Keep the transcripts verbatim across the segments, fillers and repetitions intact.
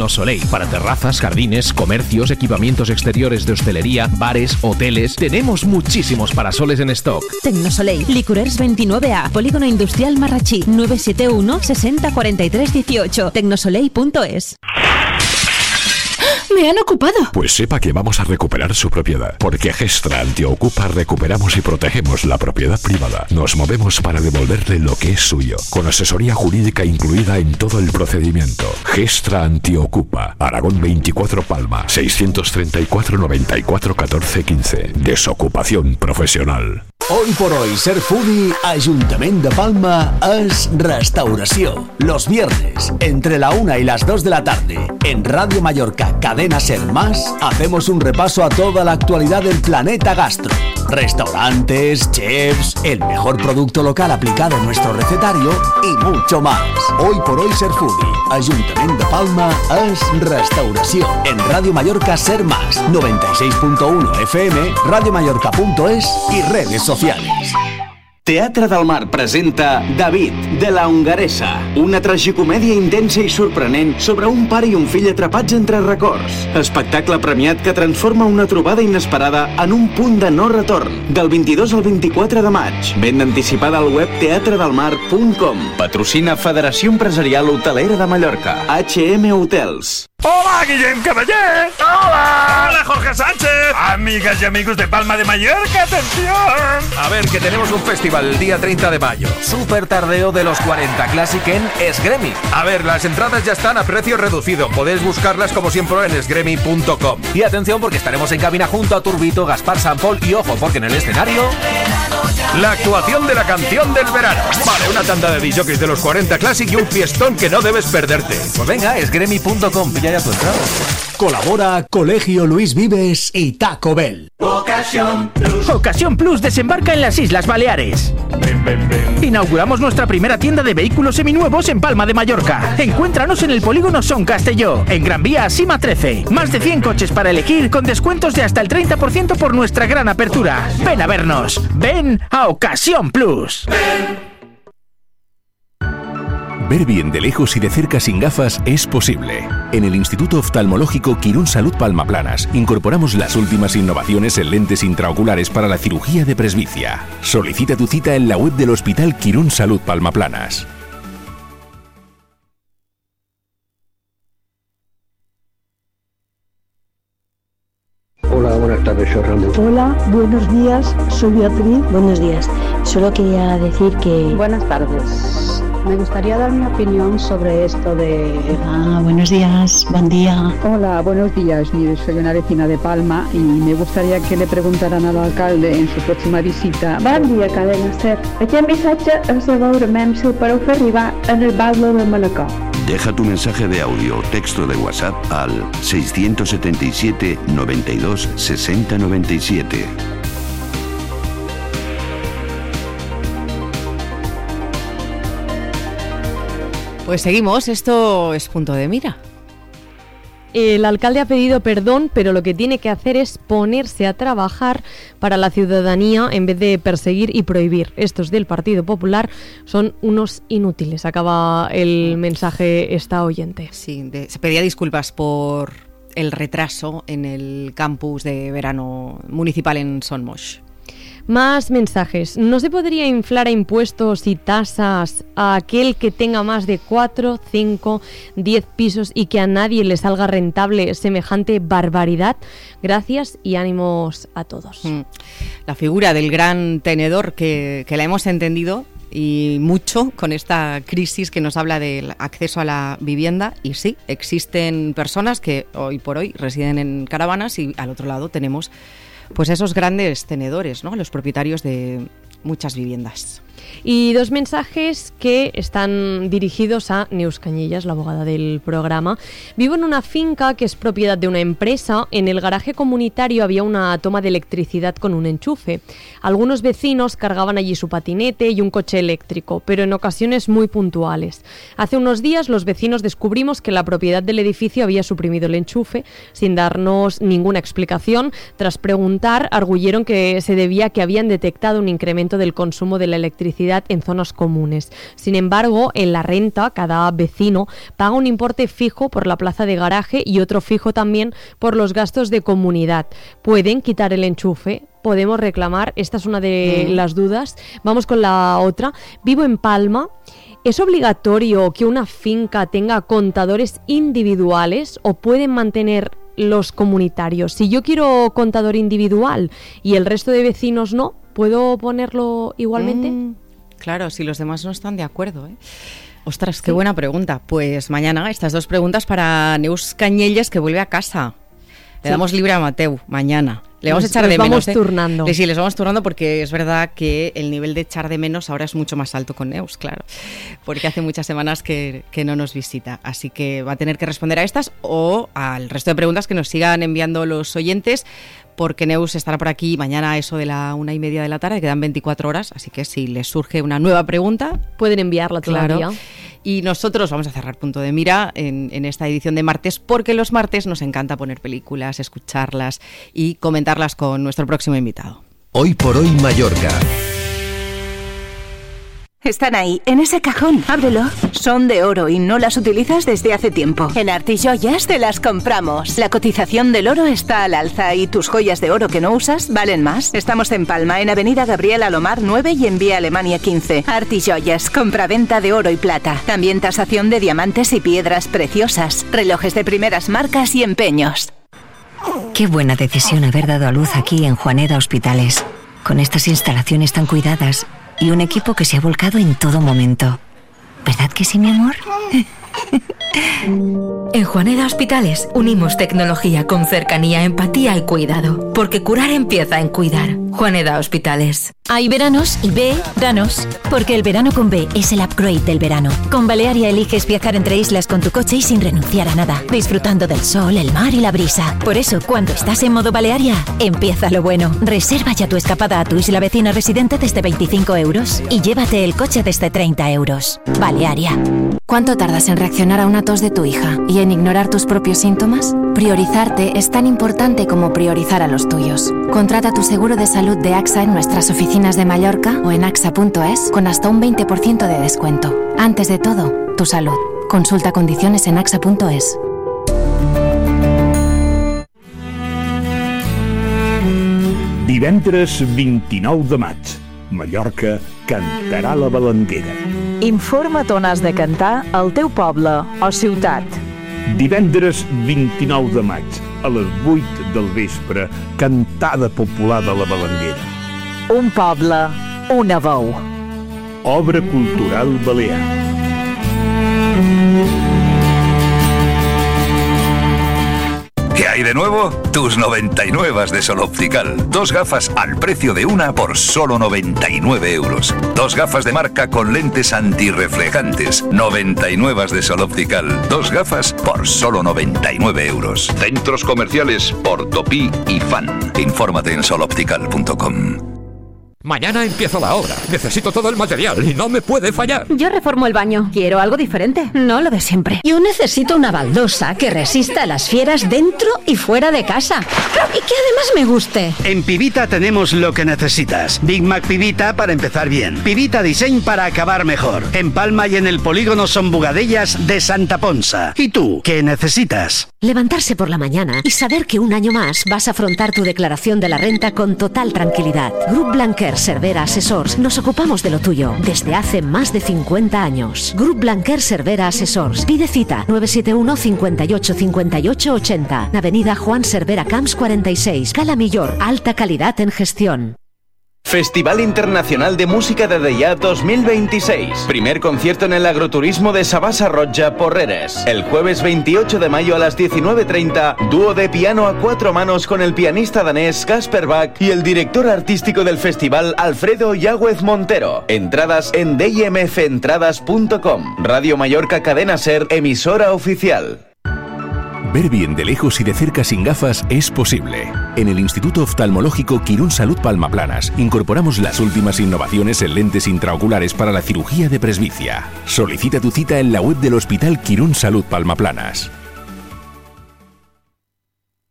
Tecnosoleil. Para terrazas, jardines, comercios, equipamientos exteriores de hostelería, bares, hoteles. Tenemos muchísimos parasoles en stock. Tecnosoleil, Licoreros veintinueve A, Polígono Industrial Marrachí, nueve siete uno, sesenta, cuarenta y tres, dieciocho. tecnosoleil punto es. ¡Me han ocupado! Pues sepa que vamos a recuperar su propiedad, porque Gestra Antiocupa recuperamos y protegemos la propiedad privada. Nos movemos para devolverle lo que es suyo, con asesoría jurídica incluida en todo el procedimiento. Gestra Antiocupa, Aragón veinticuatro Palma, seiscientos treinta y cuatro, noventa y cuatro, catorce, quince. Desocupación profesional. Hoy por hoy, ser foodie, Ayuntament de Palma es restauració. Los viernes, entre la una y las dos de la tarde, en Radio Mallorca Cadena Ser Más, hacemos un repaso a toda la actualidad del planeta gastro. Restaurantes, chefs, el mejor producto local aplicado en nuestro recetario y mucho más. Hoy por hoy, ser foodie, Ayuntament de Palma es restauració. En Radio Mallorca Ser Más, noventa y seis punto uno F M, radiomallorca punto es y redes sociales. Teatre del Mar presenta David, de la Hongaresa, una tragicomèdia intensa i sorprenent sobre un pare i un fill atrapats entre records. Espectacle premiat que transforma una trobada inesperada en un punt de no retorn. Del vint-i-dos al vint-i-quatre de maig. Venda anticipada al web teatre del mar punt com. Patrocina Federació Empresarial Hotelera de Mallorca. H M Hotels. ¡Hola, Guillem Caballé! ¡Hola! ¡Hola, Jorge Sánchez! Amigas y amigos de Palma de Mallorca, ¡atención! A ver, que tenemos un festival el día treinta de mayo. Super tardeo de los cuarenta Classic en Esgremi. A ver, las entradas ya están a precio reducido. Podéis buscarlas como siempre en esgremi punto com. Y atención porque estaremos en cabina junto a Turbito, Gaspar Sampol y ojo porque en el escenario... la actuación de la canción del verano. Vale, una tanda de disjockeys de los cuarenta Classic y un fiestón que no debes perderte. Pues venga, esgremi punto com. Pilla ya tu entrada. Colabora Colegio Luis Vives y Taco Bell. Ocasión Plus. Ocasión Plus desembarca en las Islas Baleares. Ven, ven, ven. Inauguramos nuestra primera tienda de vehículos seminuevos en Palma de Mallorca. Encuéntranos en el polígono Son Castelló, en Gran Vía Sima trece. Más de cien coches para elegir con descuentos de hasta el treinta por ciento por nuestra gran apertura. Ven a vernos. Ven a Ocasión Plus. Ven. Ver bien de lejos y de cerca sin gafas es posible. En el Instituto Oftalmológico Quirón Salud Palma Planas incorporamos las últimas innovaciones en lentes intraoculares para la cirugía de presbicia. Solicita tu cita en la web del Hospital Quirón Salud Palma Planas. Hola, buenas tardes, soy Ramón. Hola, buenos días, soy Beatriz. Buenos días, solo quería decir que... Buenas tardes. Me gustaría dar mi opinión sobre esto de... Ah, buenos días, buen día. Hola, buenos días. Mire, soy una vecina de Palma y me gustaría que le preguntaran al alcalde en su próxima visita... Bon dia, Cadena Ser. Aquest missatge és de veurement si el podeu fer arribar en el Batlle de Malacó. Deja tu mensaje de audio o texto de WhatsApp al seiscientos setenta y siete, noventa y dos, sesenta, noventa y siete. Pues seguimos, esto es Punto de Mira. El alcalde ha pedido perdón, pero lo que tiene que hacer es ponerse a trabajar para la ciudadanía en vez de perseguir y prohibir. Estos del Partido Popular son unos inútiles, acaba el mensaje esta oyente. Sí, de, se pedía disculpas por el retraso en el campus de verano municipal en Son Moix. Más mensajes. ¿No se podría inflar a impuestos y tasas a aquel que tenga más de cuatro, cinco, diez pisos y que a nadie le salga rentable semejante barbaridad? Gracias y ánimos a todos. Mm. La figura del gran tenedor que, que la hemos entendido y mucho con esta crisis que nos habla del acceso a la vivienda. Y sí, existen personas que hoy por hoy residen en caravanas y al otro lado tenemos pues esos grandes tenedores, ¿no? Los propietarios de muchas viviendas. Y dos mensajes que están dirigidos a Neus Cañillas, la abogada del programa. Vivo en una finca que es propiedad de una empresa. En el garaje comunitario había una toma de electricidad con un enchufe. Algunos vecinos cargaban allí su patinete y un coche eléctrico, pero en ocasiones muy puntuales. Hace unos días los vecinos descubrimos que la propiedad del edificio había suprimido el enchufe sin darnos ninguna explicación. Tras preguntar, arguyeron que se debía a que habían detectado un incremento del consumo de la electricidad electricidad en zonas comunes. Sin embargo, en la renta, cada vecino paga un importe fijo por la plaza de garaje y otro fijo también por los gastos de comunidad. Pueden quitar el enchufe, podemos reclamar, esta es una de mm. las dudas. Vamos con la otra. Vivo en Palma. ¿Es obligatorio que una finca tenga contadores individuales o pueden mantener los comunitarios? Si yo quiero contador individual y el resto de vecinos no, ¿puedo ponerlo igualmente? Mm, claro, si los demás no están de acuerdo, ¿eh? Ostras, qué sí. buena pregunta. Pues mañana estas dos preguntas para Neus Cañellas, que vuelve a casa. Le sí. damos libre a Mateu mañana. Le vamos nos, a echar de vamos menos. Vamos turnando. ¿eh? Sí, les vamos turnando porque es verdad que el nivel de echar de menos ahora es mucho más alto con Neus, claro. Porque hace muchas semanas que, que no nos visita. Así que va a tener que responder a estas o al resto de preguntas que nos sigan enviando los oyentes, porque Neus estará por aquí mañana a eso de la una y media de la tarde, quedan veinticuatro horas, así que si les surge una nueva pregunta, pueden enviarla todavía. Claro. Y nosotros vamos a cerrar Punto de Mira en, en esta edición de martes, porque los martes nos encanta poner películas, escucharlas y comentarlas con nuestro próximo invitado. Hoy por hoy Mallorca. Están ahí, en ese cajón. Ábrelo. Son de oro y no las utilizas desde hace tiempo. En Artijoyas te las compramos. La cotización del oro está al alza y tus joyas de oro que no usas valen más. Estamos en Palma, en Avenida Gabriel Alomar nueve y en Vía Alemania quince. Artijoyas, compraventa de oro y plata. También tasación de diamantes y piedras preciosas. Relojes de primeras marcas y empeños. Qué buena decisión haber dado a luz aquí en Juaneda Hospitales. Con estas instalaciones tan cuidadas y un equipo que se ha volcado en todo momento. ¿Verdad que sí, mi amor? En Juaneda Hospitales unimos tecnología con cercanía, empatía y cuidado. Porque curar empieza en cuidar. Juaneda Hospitales. Hay veranos y veranos. Porque el verano con B es el upgrade del verano. Con Balearia eliges viajar entre islas con tu coche y sin renunciar a nada. Disfrutando del sol, el mar y la brisa. Por eso, cuando estás en modo Balearia, empieza lo bueno. Reserva ya tu escapada a tu isla vecina residente desde veinticinco euros. Y llévate el coche desde treinta euros. Balearia. ¿Cuánto tardas en reaccionar a una tos de tu hija y en ignorar tus propios síntomas? Priorizarte es tan importante como priorizar a los tuyos. Contrata tu seguro de salud de AXA en nuestras oficinas de Mallorca o en axa punto es con hasta un veinte por ciento de descuento. Antes de todo, tu salud. Consulta condiciones en axa punto es. Divendres vint-i-nou de maig, Mallorca cantarà la Balandera. Informa't on has de cantar al teu poble o ciutat. Divendres vint-i-nou de maig, a les vuit del vespre, cantada popular de la Balandera. Un poble, una veu. Obra cultural balear. ¿Qué hay de nuevo? Tus noventa y nueve de Sol Optical. Dos gafas al precio de una por solo noventa y nueve euros. Dos gafas de marca con lentes antirreflejantes. noventa y nueve de Sol Optical. Dos gafas por solo noventa y nueve euros. Centros comerciales Portopí y Fan. Infórmate en sol optical punto com. Mañana empieza la obra. Necesito todo el material y no me puede fallar. Yo reformo el baño. Quiero algo diferente, no lo de siempre. Yo necesito una baldosa que resista a las fieras dentro y fuera de casa. Y que además me guste. En Pivita tenemos lo que necesitas. Big Mac Pivita para empezar bien. Pivita Diseño para acabar mejor. En Palma y en el polígono Son Bugadellas de Santa Ponsa. ¿Y tú, qué necesitas? Levantarse por la mañana y saber que un año más vas a afrontar tu declaración de la renta con total tranquilidad. Grup Blanquer Cervera Assessors. Nos ocupamos de lo tuyo desde hace más de cincuenta años. Grup Blanquer Cervera Assessors. Pide cita nueve siete uno, cinco ocho, cinco ocho, ochenta. Avenida Juan Cervera Camps cuarenta y seis. Cala Millor. Alta calidad en gestión. Festival Internacional de Música de Deià dos mil veintiséis. Primer concierto en el agroturismo de Sabasa Roja, Porreres. El jueves veintiocho de mayo a las diecinueve treinta, dúo de piano a cuatro manos con el pianista danés Kasper Bach y el director artístico del festival Alfredo Yáguez Montero. Entradas en d m f entradas punto com. Radio Mallorca Cadena Ser, emisora oficial. Ver bien de lejos y de cerca sin gafas es posible. En el Instituto Oftalmológico Quirón Salud Palma Planas incorporamos las últimas innovaciones en lentes intraoculares para la cirugía de presbicia. Solicita tu cita en la web del Hospital Quirón Salud Palma Planas.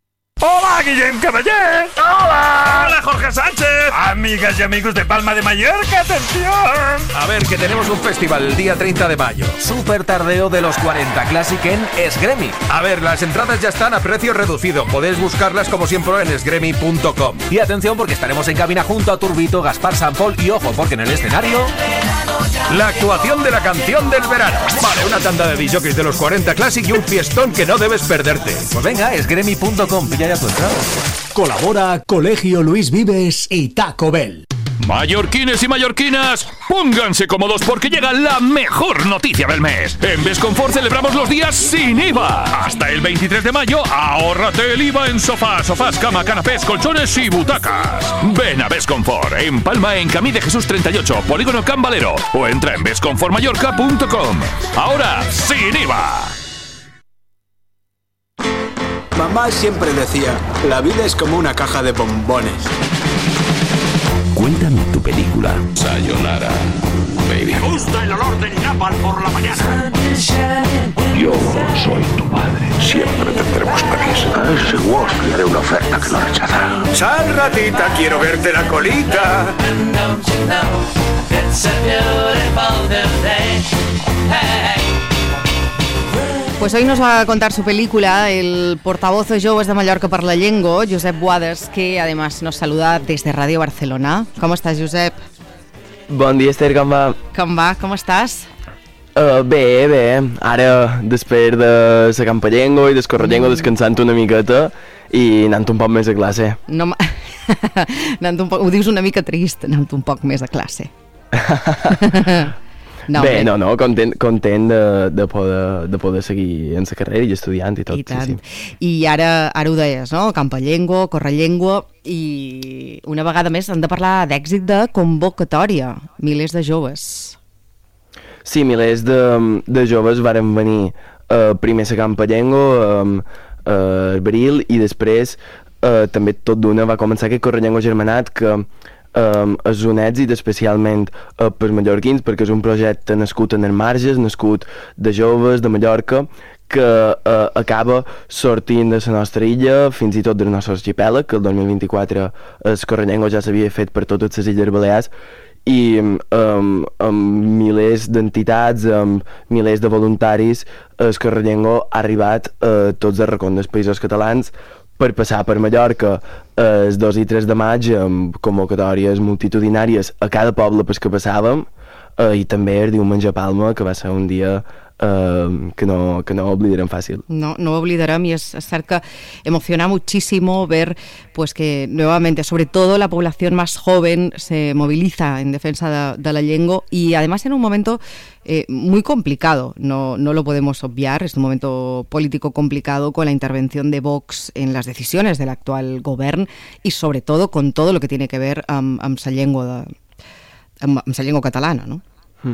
Hola, Guillem Caballé. Hola. Hola, Jorge Sánchez. Amigas y amigos de Palma de Mallorca, atención. A ver, que tenemos un festival el día treinta de mayo. Super tardeo de los cuarenta Classic en Esgremi. A ver, las entradas ya están a precio reducido. Podéis buscarlas como siempre en esgremi punto com. Y atención porque estaremos en cabina junto a Turbito, Gaspar Sampol y ojo, porque en el escenario... la actuación de la canción del verano. Vale, una tanda de disjockeys de los cuarenta Classic y un fiestón que no debes perderte. Pues venga, esgremi punto com, pilla ya tu entrada. Colabora Colegio Luis Vives y Taco Bell. Mallorquines y mallorquinas, pónganse cómodos porque llega la mejor noticia del mes. En Besconfort celebramos los días sin I V A. Hasta el veintitrés de mayo, ahórrate el I V A en sofás, sofás, cama, canapés, colchones y butacas. Ven a Besconfort, en Palma, en Camí de Jesús treinta y ocho, Polígono Can Valero, o entra en besconfort mallorca punto com. Ahora, sin I V A. Mamá siempre decía, la vida es como una caja de bombones. Cuéntame tu película. Sayonara, baby. Me gusta el olor del napalm por la mañana. Yo soy tu padre. Siempre tendremos pelis. A ese Woz le haré una oferta que no rechazará. Sal, ratita, quiero verte la colita. Pues hoy nos va a contar su película el portavoz de Joves de Mallorca per la Llengua, Josep Boades, que además nos saluda desde Radio Barcelona. ¿Cómo estás, Josep? Bon dia, Esther, com va? Com va? Com estàs? Uh, bé, bé. Ara, després de la Campallengo i d'Escorrellengo, mm. descansant una miqueta i anant un poc més a classe. No anant un poc... Ho dius una mica trist, anant un poc més a classe. No, bé, bé, no, no, content, content de, de, poder, de poder seguir en la carrera i estudiant i tot. I tant. Sí, sí. I ara, ara ho deies, no? Campallengo, Correllengua, i una vegada més hem de parlar d'èxit de convocatòria. Milers de joves. Sí, milers de, de joves varen venir uh, primer a Campallengo, um, uh, abril, i després uh, també tot d'una va començar aquest Correllengo Germanat, que Um, és un èxit especialment uh, per mallorquins, perquè és un projecte nascut en els marges, nascut de joves de Mallorca, que uh, acaba sortint de la nostra illa, fins i tot del nostre arxipèlag, que el dos mil vint-i-quatre el Correllengo ja s'havia fet per totes les Illes Balears, i um, amb milers d'entitats, amb milers de voluntaris, el Correllengo ha arribat a tots els racons dels països catalans per passar per Mallorca el dos i tres de maig amb convocatòries multitudinàries a cada poble per que passàvem, eh, i també el diumenge a Palma, que va ser un dia eh, que, no, que no oblidarem fàcil. No, no oblidarem, y es, es cert que emociona muchísimo ver pues que nuevamente, sobre todo la población más joven, se moviliza en defensa de, de la lengua, y además en un momento Eh, muy complicado, no, no lo podemos obviar, es un momento político complicado con la intervención de Vox en las decisiones del actual govern y sobre todo con todo lo que tiene que ver amb, amb la llengua de, amb, amb la llengua catalana, no?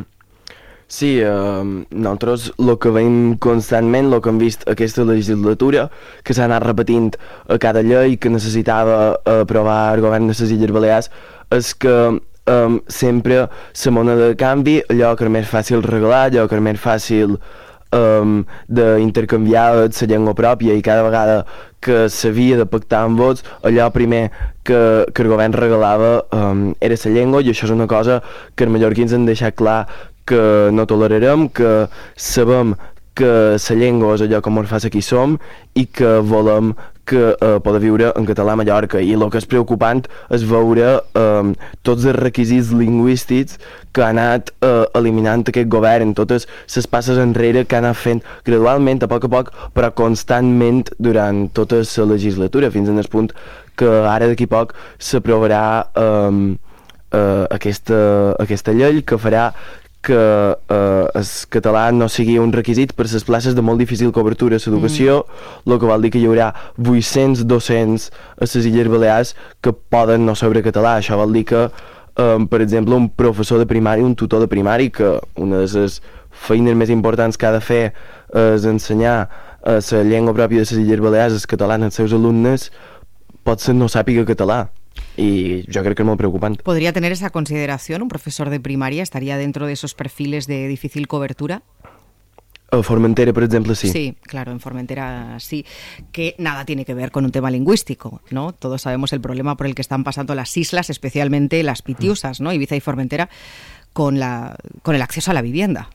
Sí, eh, nosaltres el que veiem constantment, el que hem vist aquesta legislatura, que s'ha anat repetint a cada llei que necessitava aprovar el govern de les Illes Balears, és que Um, sempre la moneda de canvi, allò que era més fàcil regalar, allò que era més fàcil um, d'intercanviar la llengua pròpia, i cada vegada que s'havia de pactar amb vots, allò primer que, que el govern regalava um, era la llengua, i això és una cosa que els mallorquins han deixat clar que no tolerarem, que sabem que la llengua és allò que ens fa qui som i que volem que eh, poder viure en català a Mallorca. I el que és preocupant és veure eh, tots els requisits lingüístics que ha anat eh, eliminant aquest govern, totes les passes enrere que ha anat fent gradualment, a poc a poc, però constantment durant tota la legislatura, fins al punt que ara d'aquí poc s'aprovarà eh, eh, aquesta, aquesta llei que farà que eh, el català no sigui un requisit per les places de molt difícil cobertura a l'educació, mm. el que vol dir que hi haurà vuit-cents docents a les Illes Balears que poden no saber català. Això vol dir que, eh, per exemple, un professor de primari, un tutor de primari, que una de les feines més importants que ha de fer és ensenyar eh, la llengua pròpia de les Illes Balears, el català, als seus alumnes, potser no sàpiga català. Y yo creo que es muy preocupante. ¿Podría tener esa consideración un profesor de primaria? ¿Estaría dentro de esos perfiles de difícil cobertura? A Formentera, por ejemplo, sí. Sí, claro, en Formentera sí, que nada tiene que ver con un tema lingüístico, ¿no? Todos sabemos el problema por el que están pasando las islas, especialmente las Pitiusas, ¿no? Ibiza y Formentera, con, la, con el acceso a la vivienda.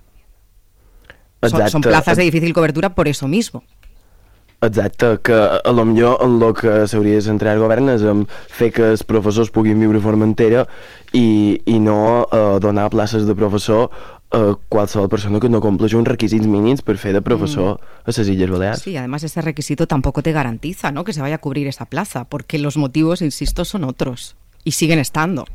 Son, son plazas de difícil cobertura por eso mismo. Exacte, que a lo millor en el que s'hauria de centrar el govern és en fer que els professors puguin viure a Formentera i, i no eh, donar places de professor a qualsevol persona que no compleix uns requisits mínims per fer de professor mm. a les Illes Balears. Sí, además ese requisito tampoco te garantiza, ¿no?, que se vaya a cubrir esa plaza, porque los motivos, insisto, son otros y siguen estando.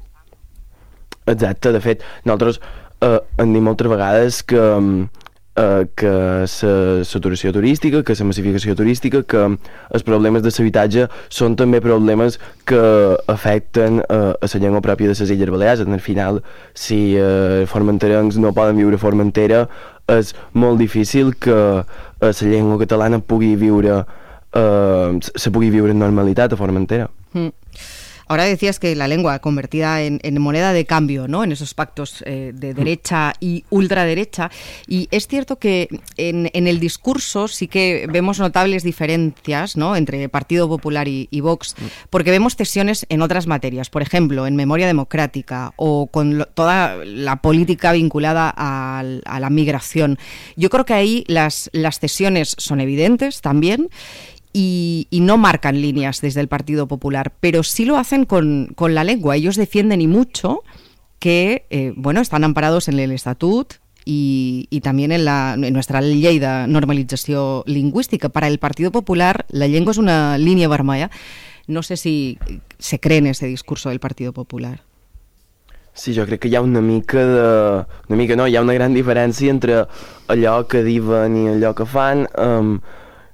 Exacte, de fet, nosaltres eh, hem dit moltes vegades que Uh, que la saturació turística, que la massificació turística, que els problemes de l'habitatge són també problemes que afecten uh, a la llengua pròpia de les Illes Balears. En el final, si uh, formenterencs no poden viure a Formentera, és molt difícil que uh, la llengua catalana pugui viure, uh, se pugui viure en normalitat a Formentera. Mm. Ahora decías que la lengua convertida en, en moneda de cambio, ¿no?, en esos pactos eh, de derecha y ultraderecha, y es cierto que en, en el discurso sí que vemos notables diferencias, ¿no?, entre Partido Popular y, y Vox, porque vemos cesiones en otras materias, por ejemplo, en memoria democrática o con lo, toda la política vinculada a, a la migración. Yo creo que ahí las, las cesiones son evidentes también, Y, y no marcan líneas desde el Partido Popular, pero sí lo hacen con, con la lengua. Ellos defienden y mucho que, eh, bueno, están amparados en el Estatut y, y también en, la, en nuestra Llei de Normalització Lingüística. Para el Partido Popular la lengua es una línea vermella. No sé si se cree en ese discurso del Partido Popular. Sí, jo crec que hi ha una mica de... Una mica no, hi ha una gran diferència entre allò que diuen i allò que fan. Um,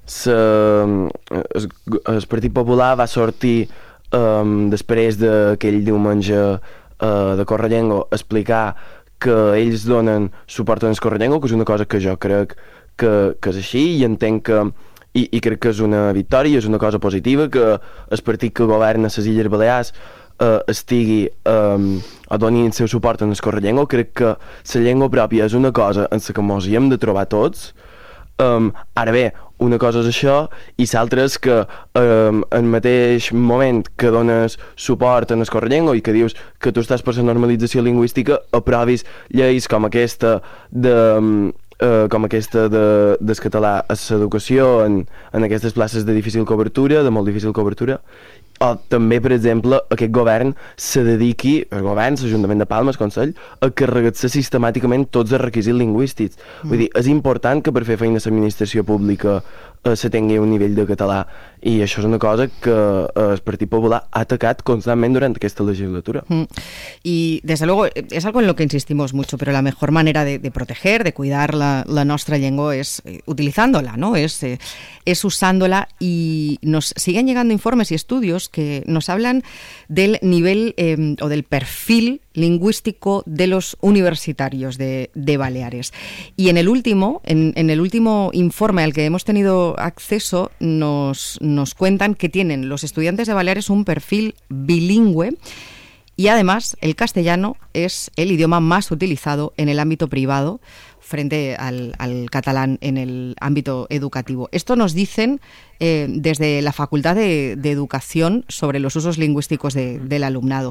Se, el, el Partit Popular va sortir um, després d'aquell diumenge uh, de Correllengo a explicar que ells donen suport a Correllengo, que és una cosa que jo crec que, que és així i entenc que i, i crec que és una victòria, és una cosa positiva que el partit que governa les Illes Balears uh, estigui um, o doni el seu suport a Correllengo. Crec que la llengua pròpia és una cosa en la que ens hi hem de trobar tots. Um, ara bé, una cosa és això i l'altra és que um, en el mateix moment que dones suport en el Correllengo i que dius que tu estàs per la normalització lingüística, aprovis lleis com aquesta de, um, uh, com aquesta de, del català a l'educació en, en aquestes places de difícil cobertura, de molt difícil cobertura, o també, per exemple, aquest govern se dediqui, el govern, l'Ajuntament de Palma, el Consell, a carregar-se sistemàticament tots els requisits lingüístics. Mm. Vull dir, és important que per fer feina a l'administració pública eh, se tingui un nivell de català, i això és una cosa que eh, el Partit Popular ha atacat constantment durant aquesta legislatura. Mm. Y, desde luego, es algo en lo que insistimos mucho, pero la mejor manera de, de proteger, de cuidar la, la nuestra lengua es eh, utilizándola, ¿no? Es, eh, es usándola, y nos siguen llegando informes y estudios que nos hablan del nivel eh, o del perfil lingüístico de los universitarios de, de Baleares. Y en el último, en, en el último informe al que hemos tenido acceso, nos, nos cuentan que tienen los estudiantes de Baleares un perfil bilingüe, y además el castellano es el idioma más utilizado en el ámbito privado frente al, al catalán en el ámbito educativo. Esto nos dicen eh, desde la Facultad de, de Educación sobre los usos lingüísticos de, del alumnado.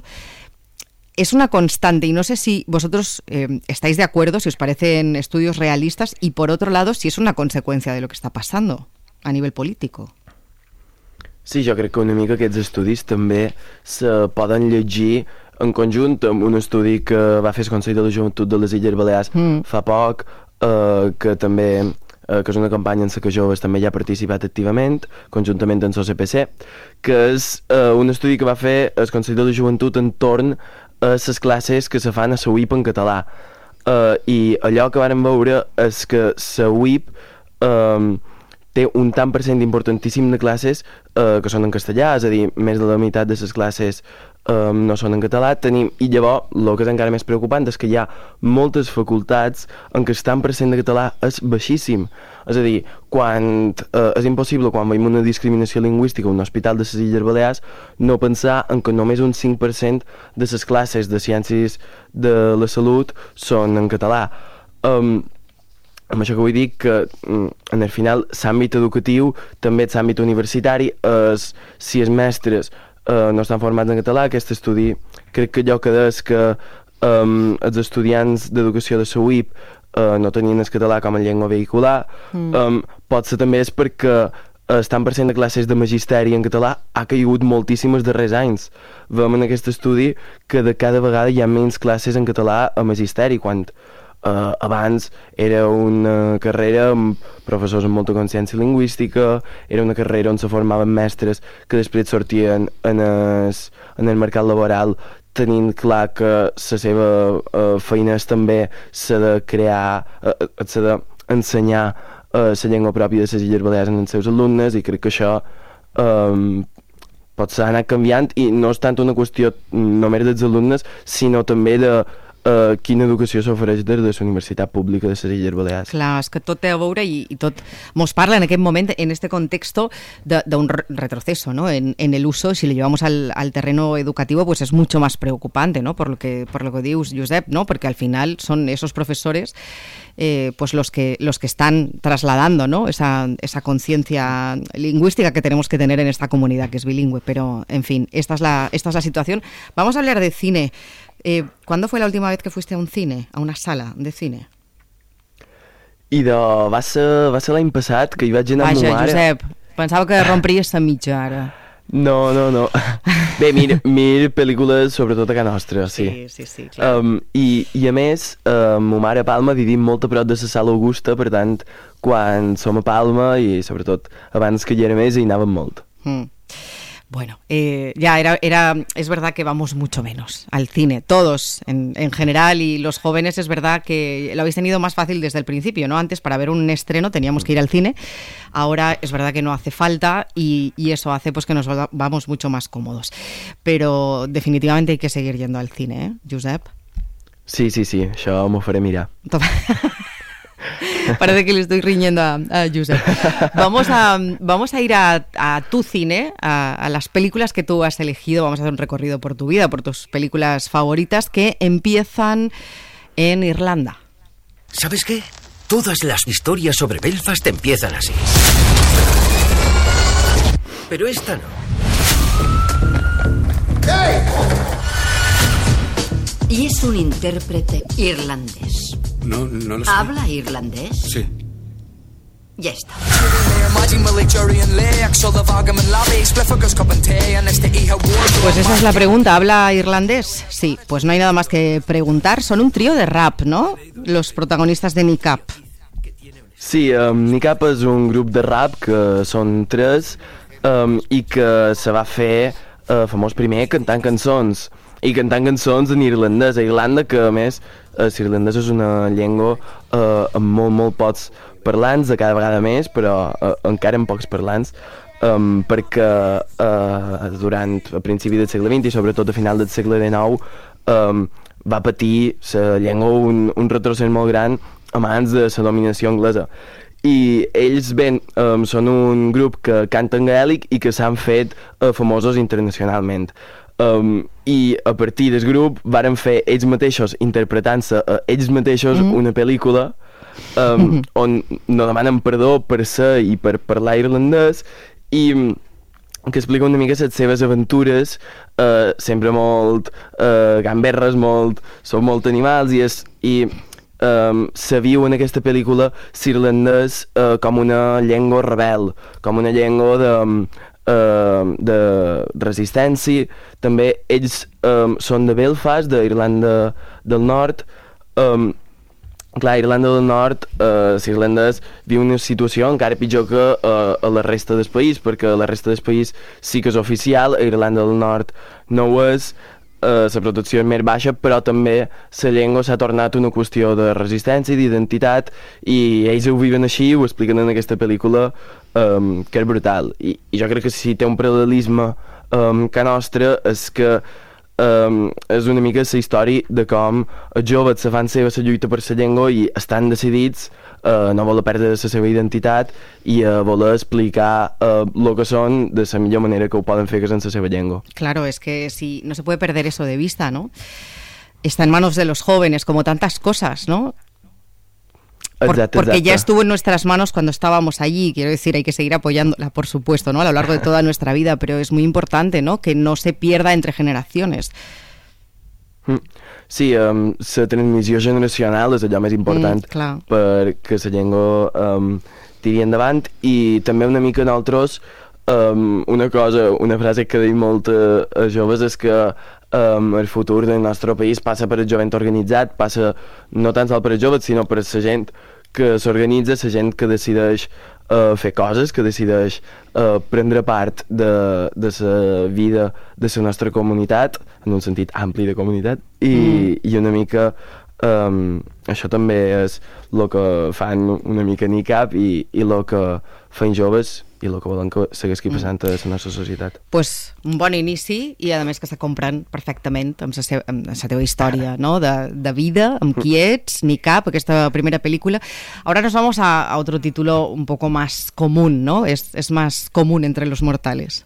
Es una constante, y no sé si vosotros eh, estáis de acuerdo, si os parecen estudios realistas, y por otro lado, si es una consecuencia de lo que está pasando a nivel político. Sí, jo crec que una mica aquests estudis també se poden llegir en conjunt amb un estudi que va fer el Consell de la Joventut de les Illes Balears mm. fa poc, eh, que també eh, que és una campanya en la que joves també ja ha participat activament, conjuntament amb l'O C P C, que és eh, un estudi que va fer el Consell de la Joventut entorn a les classes que se fan a la U I P en català. Eh, I allò que vàrem veure és que la U I P eh, té un tant per cent importantíssim de classes eh, que són en castellà, és a dir, més de la meitat de les classes eh, no són en català. Tenim, i llavors, el que és encara més preocupant és que hi ha moltes facultats en què el tant per cent de català és baixíssim. És a dir, quan eh, és impossible, quan veiem una discriminació lingüística a un hospital de les Illes Balears, no pensar en que només un cinc per cent de les classes de ciències de la salut són en català. Um, amb això que vull dir que en el final l'àmbit educatiu també és l'àmbit universitari. Es, si els mestres eh, no estan formats en català, aquest estudi crec que allò que és que um, els estudiants d'educació de la U I P uh, no tenien el català com a llengua vehicular, mm. um, pot ser també és perquè el tant per cent de classes de magisteri en català ha caigut moltíssim els darrers anys. Vem en aquest estudi que de cada vegada hi ha menys classes en català a magisteri, quan Uh, abans era una carrera amb professors amb molta consciència lingüística, era una carrera on se formaven mestres que després sortien en el, en el mercat laboral tenint clar que la seva uh, feina és també s'ha de crear, uh, s'ha d'ensenyar uh, la llengua pròpia de les Illes Balears en els seus alumnes, i crec que això um, pot ser anat canviant, i no és tant una qüestió només dels alumnes, sinó també de Uh, quina educació s'ofereix des de la Universitat Pública de les Illes Balears. Clar, és que tot té a veure i, y tot mos parla en aquest moment, en este contexto, de, de un retroceso, ¿no? En, en el uso, si lo llevamos al, al terreno educativo, pues es mucho más preocupante, ¿no? Por lo que, por lo que dius, Josep, ¿no? Porque al final son esos profesores eh, pues los que, los que están trasladando, ¿no? Esa, esa conciencia lingüística que tenemos que tener en esta comunidad que es bilingüe. Pero, en fin, esta es la, esta es la situación. Vamos a hablar de cine. Eh, ¿Cuándo fue la última vez que fuiste a un cine, a una sala de cine? I de, va ser, va ser l'any passat, que hi vaig anar amb Vaja, ma mare. Josep, pensava que rompries la mitja ara. No, no, no. Bé, mir, mir pel·lícules sobretot a casa nostra, sí. Sí, sí, sí, clar. Um, i, I a més, uh, ma mare a Palma vivim molt a prop de la Sala Augusta, per tant, quan som a Palma, i sobretot abans que hi era més, hi anàvem molt. Mm. Bueno, eh, ya era, era, es verdad que vamos mucho menos al cine, todos en, en general, y los jóvenes es verdad que lo habéis tenido más fácil desde el principio, ¿no? Antes para ver un estreno teníamos que ir al cine, ahora es verdad que no hace falta y, y eso hace pues que nos vamos mucho más cómodos. Pero definitivamente hay que seguir yendo al cine, ¿eh, Josep? Sí, sí, sí, això m'ho faré mirar. Parece que le estoy riñendo a, a Josep. Vamos a, vamos a ir a, a tu cine, a, a las películas que tú has elegido. Vamos a hacer un recorrido por tu vida, por tus películas favoritas que empiezan en Irlanda. ¿Sabes qué? Todas las historias sobre Belfast empiezan así. Pero esta no. ¡Hey! Y es un intérprete irlandés. No, no lo sé. ¿Habla irlandés? Sí. Ya está. Pues esa es la pregunta. ¿Habla irlandés? Sí, pues no hay nada más que preguntar. Son un trío de rap, ¿no? Los protagonistas de Nicap. Sí, um, Nicap és un grup de rap que són tres um, i que se va fer uh, famós primer cantant cançons. I cantant cançons en irlandès, a Irlanda, que a més l'irlandès és una llengua eh, amb molt, molt pocs parlants, de cada vegada més, però eh, encara amb pocs parlants, um, perquè eh, durant el principi del segle vint i sobretot a final del segle dinou um, va patir la llengua un, un retrocés molt gran a mans de la dominació anglesa. I ells, bé, um, són un grup que canta en gaèlic i que s'han fet uh, famosos internacionalment. Um, i a partir del grup varen fer ells mateixos interpretant-se a ells mateixos mm. una pel·lícula um, on no demanen perdó per ser i per parlar irlandès i que explica una mica les seves aventures, uh, sempre molt uh, gamberres, molt, són molt animals i, és, i um, se viu en aquesta pel·lícula l'irlandès uh, com una llengua rebel, com una llengua de Uh, de resistència. També ells um, són de Belfast, d'Irlanda del Nord. Um, clar, Irlanda del Nord, uh, l'irlandès viu una situació encara pitjor que uh, a la resta del país, perquè la resta del país sí que és oficial, a Irlanda del Nord no ho és, uh, la protecció és més baixa, però també la llengua s'ha tornat una qüestió de resistència i d'identitat, i ells ho viuen així, ho expliquen en aquesta pel·lícula, Um, que és brutal. I, i jo crec que si té un paral·lelisme um, que nostre és que um, és una mica la història de com els joves se fan seva la lluita per la llengua i estan decidits a uh, no voler perdre la seva identitat i a uh, voler explicar el uh, que són de la millor manera que ho poden fer que és en la seva llengua. Claro, es que si no se puede perder eso de vista, ¿no? Está en manos de los jóvenes, como tantas cosas, ¿no? Por, Exacte, porque exacte. ya estuvo en nuestras manos cuando estábamos allí, quiero decir, hay que seguir apoyándola, por supuesto, ¿no? A lo largo de toda nuestra vida, pero es muy importante, ¿no? Que no se pierda entre generaciones. Sí, um, la transmissió generacional és allò més important mm, perquè la llengua um, tiri endavant, i també una mica nosaltres, um, una cosa, una frase que dic molt a, a joves és que um, el futur del nostre país passa per el jovent organitzat, passa no tan sols per els joves, sinó per la gent que s'organitza, la gent que decideix uh, fer coses, que decideix uh, prendre part de, de la vida de la nostra comunitat, en un sentit ampli de comunitat, i, mm. i una mica um, això també és el que fan una mica N I C A P i, i el que fan joves i el que volen que segueixi passant a la nostra societat. Pues un bon inici, i a més que se compren perfectament amb la, seu, amb la teva història, ¿no? de, de vida, amb qui ets, N I C A P, aquesta primera película. Ahora nos vamos a, a otro título un poco más común, ¿no? Es, es más común entre los mortales.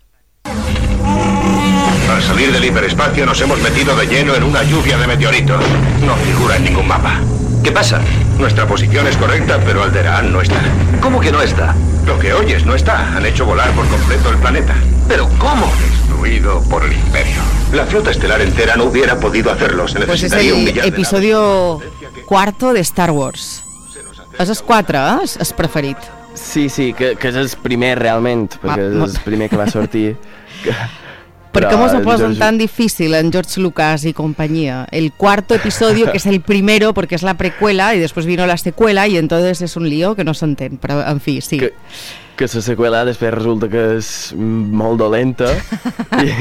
Al salir del hiperespacio nos hemos metido de lleno en una lluvia de meteoritos. No figura en ningún mapa. ¿Qué pasa? Nuestra posición es correcta, pero Alderaan no está. ¿Cómo que no está? Lo que oyes no está. Han hecho volar por completo el planeta. ¿Pero cómo? Destruido por el Imperio. La flota estelar entera no hubiera podido hacerlo. Se Pues es necesitaría un el millar de episodio cuarto de Star Wars. És el quatre, eh? És el preferit. Sí, sí, que, que és el primer realment, perquè Ah, és el primer que va sortir. ¿Por qué se posen George... tan difícil en George Lucas y compañía? El cuarto episodio, que es el primero porque es la precuela, y después vino la secuela, y entonces es un lío que no s'entén, però en fi, sí. Que, que la seqüela després resulta que és molt dolenta i,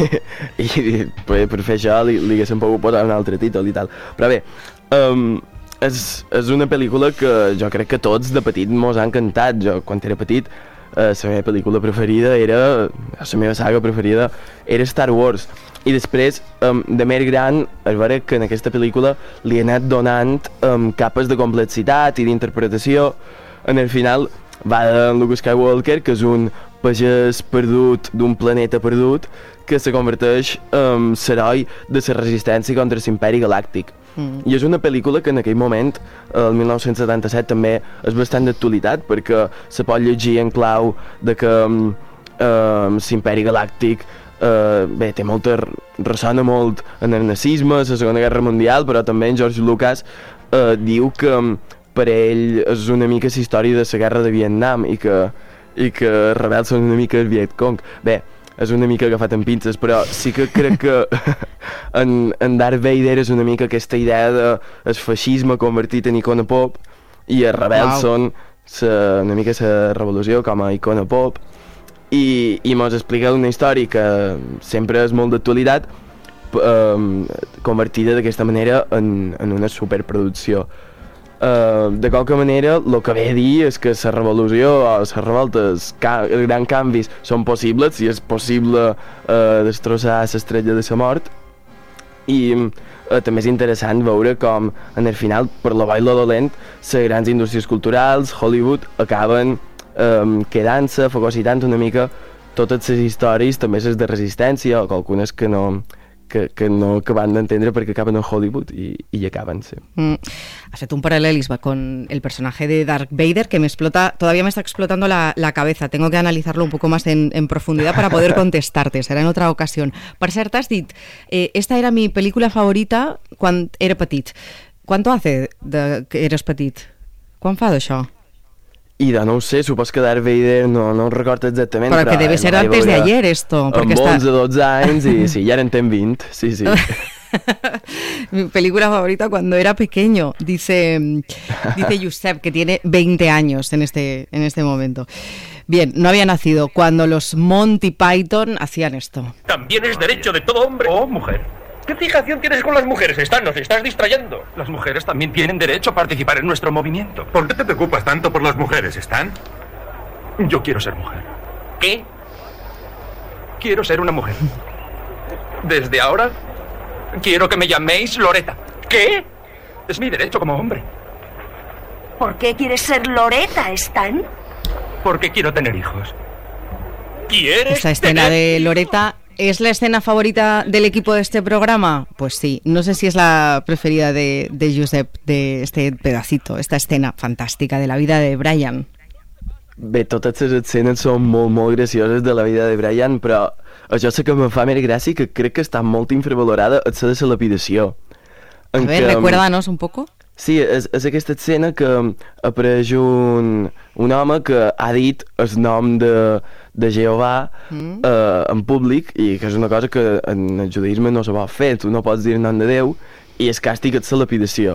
i per, per fer això li, li haguéssim pogut posar un altre títol i tal. Però bé, um, és, és una pel·lícula que jo crec que tots de petit mos ha encantat. Jo, quan era petit, Uh, la meva pel·lícula preferida era, la meva saga preferida era Star Wars, i després um, de més gran és vera que en aquesta pel·lícula li he anat donant um, capes de complexitat i d'interpretació. En el final va de Luke Skywalker, que és un pagès perdut d'un planeta perdut, que se converteix en um, l'heroi de la resistència contra l'imperi galàctic. Mm. I és una pel·lícula que en aquell moment, el mil nou-cents setanta-set, també és bastant d'actualitat, perquè se pot llegir en clau de que um, uh, l'imperi galàctic uh, bé, té molta, ressona molt en el nazisme, la Segona Guerra Mundial, però també en George Lucas uh, diu que um, per ell és una mica la història de la guerra de Vietnam i que, i que els rebels són una mica el Vietcong. Bé, és una mica agafat amb pinces, però sí que crec que en, en Darth Vader és una mica aquesta idea de el feixisme convertit en icona pop, i els rebels wow. són sa, una mica la revolució com a icona pop, i, i mos explica una història que sempre és molt d'actualitat, um, convertida d'aquesta manera en, en una superproducció. Uh, de qualque manera, el que ve a dir és que la revolució o les revoltes, ca els grans canvis són possibles, i és possible uh, destrossar l'estrella de la mort, i uh, també és interessant veure com en el final, per la bo i la dolent, les grans indústries culturals, Hollywood, acaben um, quedant-se, fagocitant una mica totes les històries, també les de resistència, o algunes que no... Que, que no acaban de entender porque acaban en Hollywood y, y acaban, sí. Mm. Has hecho un paralelismo con el personaje de Darth Vader que me explota, todavía me está explotando la, la cabeza. Tengo que analizarlo un poco más en, en profundidad para poder contestarte. Será en otra ocasión. Per cert, has dit, eh, esta era mi película favorita quan era petit. ¿Cuánto hace de que eres petit? Quan fa d'això? I de no ho sé, supos que Darth Vader no, no ho recordo exactament. Però que debe ser antes de ayer esto. Amb está... onze o dotze anys i sí, ja en ten vint, sí, sí. Mi película favorita cuando era pequeño, dice, dice Josep, que tiene veinte años en este, en este momento. Bien, no había nacido cuando los Monty Python hacían esto. También es derecho de todo hombre o mujer. ¿Qué fijación tienes con las mujeres? Están, nos estás distrayendo. Las mujeres también tienen derecho a participar en nuestro movimiento. ¿Por qué te preocupas tanto por las mujeres, Stan? Yo quiero ser mujer. ¿Qué? Quiero ser una mujer. Desde ahora, quiero que me llaméis Loretta. ¿Qué? Es mi derecho como hombre. ¿Por qué quieres ser Loretta, Stan? Porque quiero tener hijos. ¿Quieres Esta escena tener... de Loretta ¿Es la escena favorita del equipo de este programa? Pues sí. No sé si es la preferida de, de Josep, de este pedacito, esta escena fantàstica de la vida de Brian. Bé, totes les escenes són molt, molt gracioses de la vida de Brian, però això sí que me fa més gràcia, que crec que està molt infravalorada, és la de la lapidació. A ver, que, recuérdanos un poco. Sí, és, és aquesta escena que apareix un, un home que ha dit el nom de, de Jehovà mm. eh, en públic, i que és una cosa que en el judaïsme no se pot fer, tu no pots dir el nom de Déu, i el càstig és la lapidació.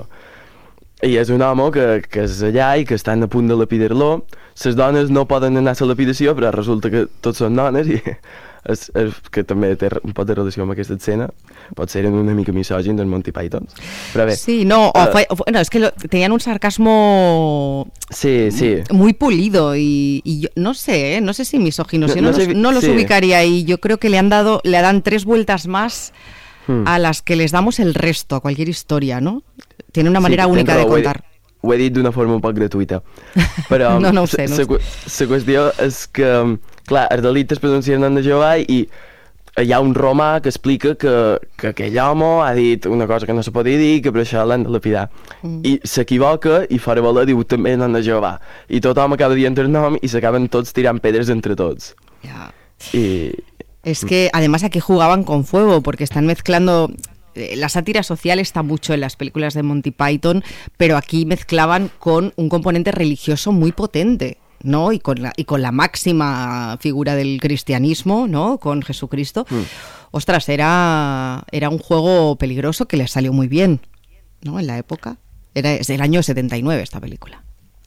I és un home que, que és allà i que estan a punt de lapidar-lo. Les dones no poden anar a la lapidació, però resulta que tots són dones, i és, és, que també té un poc de relació amb aquesta escena. Pot ser una mica misògin dels Monty Python. Però bé... Sí, no, uh, o fue, o, no, es que lo, tenían un sarcasmo sí, sí. muy pulido y, y yo, no sé, ¿eh? no sé si misóginos, no, yo no, no, los, sé, no los sí. ubicaría ahí. Yo creo que le han dado, le dan tres vueltas más hmm. a las que les damos el resto a cualquier historia, ¿no? Tiene una manera sí, única de contar. Ho he dit d'una forma un poc gratuïta, però no, no ho sé, no la no qüestió és que, clar, els delictes pronuncien el nom de Jehovà i hi ha un romà que explica que, que aquell home ha dit una cosa que no se podia dir i que per això l'han de lapidar. Mm. I s'equivoca i fora voler diu també el nom de Jehovà. I tothom acaba dient el nom i s'acaben tots tirant pedres entre tots. Yeah. I... Es que además aquí jugaban con fuego porque están mezclando... La sátira social está mucho en las películas de Monty Python, pero aquí mezclaban con un componente religioso muy potente, ¿no? Y con la, y con la máxima figura del cristianismo, ¿no? Con Jesucristo. Mm. Ostras, era, era un juego peligroso que les salió muy bien, ¿no? En la época. Era, es del año setenta y nueve esta película.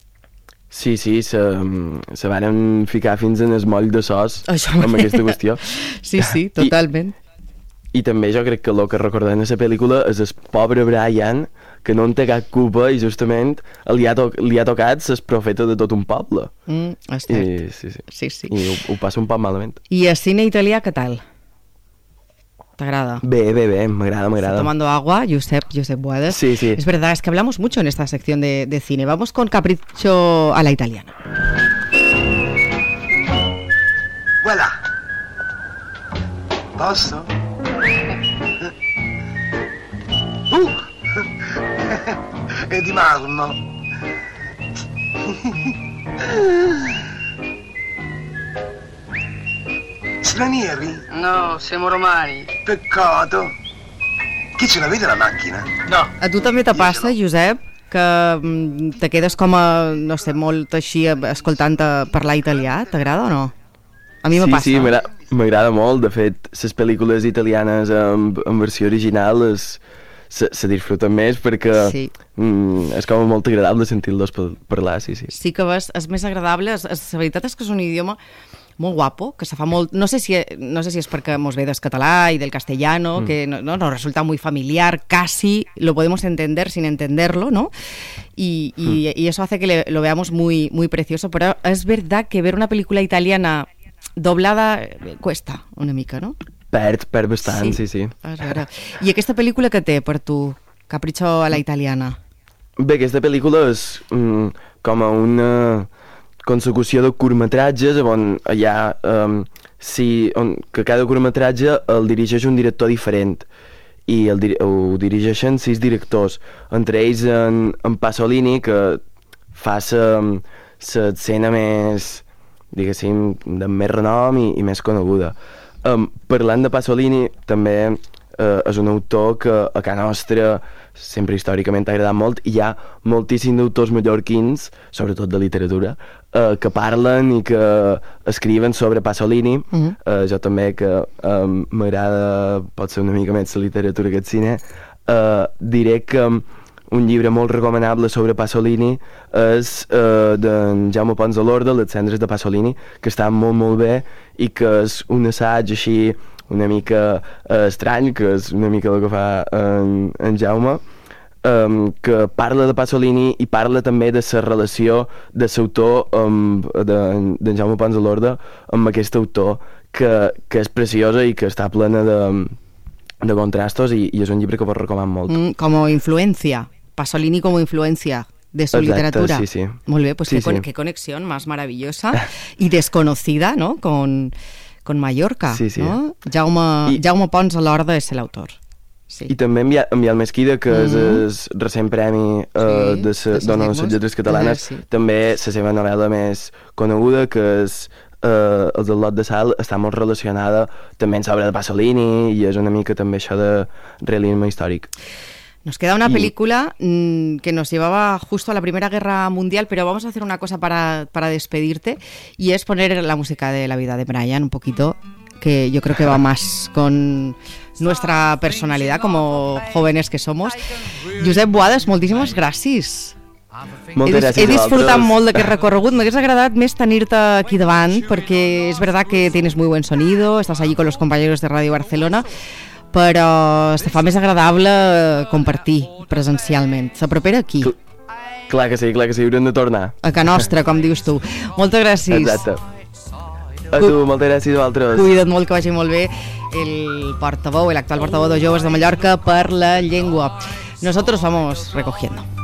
Sí, sí, se, se van ficar fins en el moll de sos amb aquesta qüestió. Sí, sí, totalment. I, I també jo crec que el que recordem de la pel·lícula és el pobre Brian, que no en té cap culpa i justament li ha, to li ha tocat el profeta de tot un poble. Mm, I, sí, sí. sí, sí. I ho, ho passa un poc malament. I el cine italià, què tal? ¿Te agrada? Bé, bé, bé, m'agrada, m'agrada. Está tomando agua, Josep, Josep Boades. Sí, sí. Es verdad, es que hablamos mucho en esta sección de, de cine. Vamos con Capricho a la italiana. Voilà. Posso? Uh! È di marmo. Stranieri? No, siamo romani. Peccato. Chi ce l'avete la macchina? No. A tu també te passa, Josep, que te quedes com a, no sé, molt així escoltant parlar italià? T'agrada o no? A mi me sí, passa. Sí, m'agrada molt. De fet, les pel·lícules italianes en, en versió original es, se, se disfruten més perquè sí. mm, és com molt agradable sentir-los parlar, sí, sí. Sí que és, és més agradable. És, és, la veritat és que és un idioma molt guapo, que se fa molt... No sé si, no sé si és perquè mos ve del català i del castellano, mm. que no, no, nos resulta muy familiar, casi lo podemos entender sin entenderlo, ¿no? Y, y, mm. y eso hace que le, lo veamos muy, muy precioso. Pero es verdad que ver una película italiana doblada cuesta una mica, no? Perd, perd bastant, sí, sí. sí. I aquesta pel·lícula que té per tu, Capricho a la italiana? Bé, aquesta pel·lícula és mm, com a una consecució de curtmetratges on hi ha um, si, on, que cada curtmetratge el dirigeix un director diferent i el, ho dirigeixen sis directors, entre ells en, en Pasolini, que fa l'escena més, diguéssim, de més renom i, i més coneguda. Um, parlant de Pasolini, també uh, és un autor que a casa nostra sempre històricament ha agradat molt, i hi ha moltíssims autors mallorquins, sobretot de literatura, uh, que parlen i que escriuen sobre Pasolini. Mm-hmm. uh, jo també, que um, m'agrada potser una mica més la literatura que el cine, uh, diré que um, un llibre molt recomanable sobre Pasolini és uh, d'en Jaume Pons de l'Orde, Les cendres de Pasolini, que està molt molt bé i que és un assaig així una mica uh, estrany, que és una mica el que fa en, en Jaume, um, que parla de Pasolini i parla també de la relació de l'autor um, d'en de Jaume Pons de l'Orde amb aquest autor, que, que és preciosa i que està plena de, de contrastos, i, i és un llibre que vos recomano molt. Mm, como influencia, Pasolini como influencia de su Exacte, literatura. Sí, sí. Muy bien, pues sí, qué, sí. qué conexión más maravillosa y desconocida, ¿no? Con... con Mallorca, sí, sí. no? Jaume, I... Jaume Pons a l'hora de ser l'autor. Sí. I també enviar, enviar el Mesquida, que mm-hmm. és el recent premi eh, sí, de, sa, de dono les lletres catalanes, sí. També la seva novel·la més coneguda, que és eh, El del lot de sal, està molt relacionada també en l'obra de Pasolini, i és una mica també això de realisme històric. Nos queda una película mmm, que nos llevaba justo a la Primera Guerra Mundial, pero vamos a hacer una cosa para, para despedirte, y es poner la música de La vida de Brian un poquito, que yo creo que va más con nuestra personalidad como jóvenes que somos. Josep Boades, moltíssimes gràcies. Moltes gràcies. He disfrutat molt d'aquest recorregut. M'hagués agradat més tenir-te aquí davant, perquè és verdad que tienes muy buen sonido, estás allí con los compañeros de Radio Barcelona, però es fa més agradable compartir presencialment. La propera aquí. Clar que sí, clar que sí, haurem de tornar. A Can Nostra, com dius tu. Moltes gràcies. Exacte. A tu, moltes gràcies a vosaltres. Cuida't molt, que vagi molt bé el portaveu, el actual portaveu de Joves de Mallorca per la llengua. Nosotros vamos recogiendo.